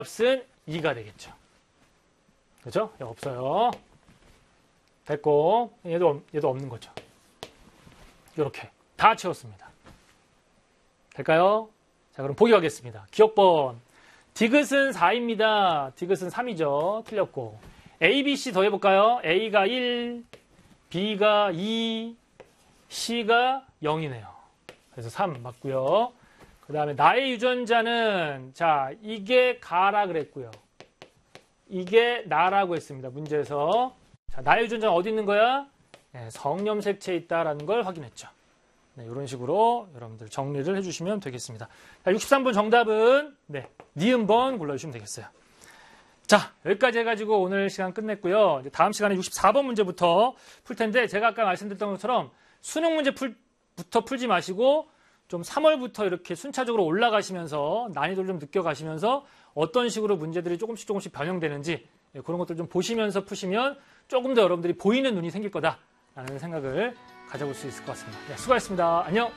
값은 2가 되겠죠. 그죠? 없어요. 됐고, 얘도 없는 거죠. 이렇게 다 채웠습니다. 될까요? 자, 그럼 보기 하겠습니다. 기억번. 디귿은 4입니다. 디귿은 3이죠. 틀렸고. A, B, C 더해볼까요? A가 1, B가 2, C가 0이네요. 그래서 3 맞고요. 그 다음에 나의 유전자는, 자, 이게 가라 그랬고요. 이게 나라고 했습니다. 문제에서. 자, 나의 유전자는 어디 있는 거야? 네, 성염색체에 있다라는 걸 확인했죠. 네, 이런 식으로 여러분들 정리를 해주시면 되겠습니다. 자, 63번 정답은 네, 니은번 골라주시면 되겠어요. 자, 여기까지 해가지고 오늘 시간 끝냈고요. 이제 다음 시간에 64번 문제부터 풀 텐데 제가 아까 말씀드렸던 것처럼 수능 문제부터 풀지 마시고 좀 3월부터 이렇게 순차적으로 올라가시면서 난이도를 좀 느껴가시면서 어떤 식으로 문제들이 조금씩 변형되는지 그런 것들 좀 보시면서 푸시면 조금 더 여러분들이 보이는 눈이 생길 거다라는 생각을 가져볼 수 있을 것 같습니다. 네, 수고하셨습니다. 안녕.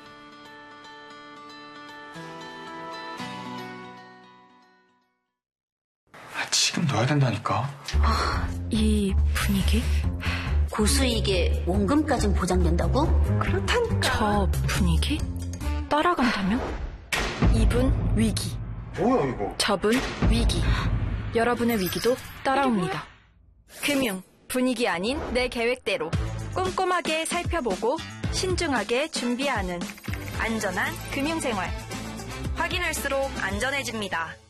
지금 넣어야 된다니까. 이 분위기? 고수익에 원금까진 보장된다고? 그렇다니까. 저 분위기? 따라간다면? 이분 위기. 뭐야 이거? 저분 위기. 여러분의 위기도 따라옵니다. 금융, 분위기 아닌 내 계획대로 꼼꼼하게 살펴보고 신중하게 준비하는 안전한 금융생활. 확인할수록 안전해집니다.